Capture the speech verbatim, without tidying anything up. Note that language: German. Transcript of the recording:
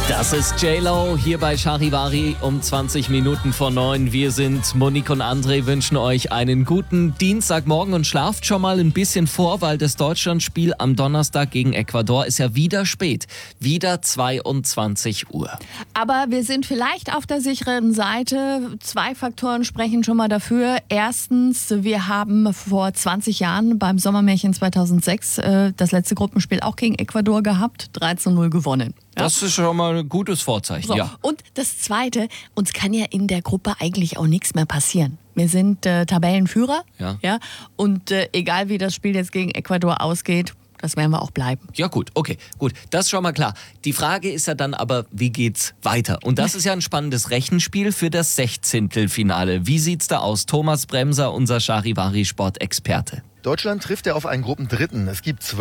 Das ist J-Lo hier bei Charivari um zwanzig Minuten vor neun. Wir sind Monique und André, wünschen euch einen guten Dienstagmorgen und schlaft schon mal ein bisschen vor, weil das Deutschlandspiel am Donnerstag gegen Ecuador ist ja wieder spät. Wieder zweiundzwanzig Uhr. Aber wir sind vielleicht auf der sicheren Seite. Zwei Faktoren sprechen schon mal dafür. Erstens, wir haben vor zwanzig Jahren beim Sommermärchen zweitausendsechs äh, das letzte Gruppenspiel auch gegen Ecuador gehabt. drei zu null gewonnen. Ja. Das ist schon mal ein gutes Vorzeichen, So. ja. Und das Zweite, uns kann ja in der Gruppe eigentlich auch nichts mehr passieren. Wir sind äh, Tabellenführer, Ja. Ja, und äh, egal wie das Spiel jetzt gegen Ecuador ausgeht, das werden wir auch bleiben. Ja gut, okay, gut, das ist schon mal klar. Die Frage ist ja dann aber, wie geht's weiter? Und das ist ja ein spannendes Rechenspiel für das Sechzehntelfinale. Wie sieht's da aus? Thomas Bremser, unser Charivari-Sportexperte. Deutschland trifft ja auf einen Gruppendritten. Es gibt